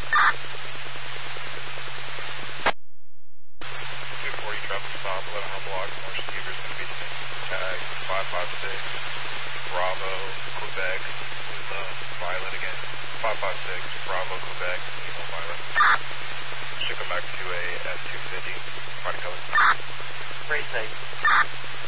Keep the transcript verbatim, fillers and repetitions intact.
two forty traffic stop, eleven hundred block, more speeders going to be tag five five six, Bravo, Quebec, Lima, Violet again, five five six, Bravo, Quebec, Lima, Violet. Should come back to a S two fifty, body color. Great, thanks.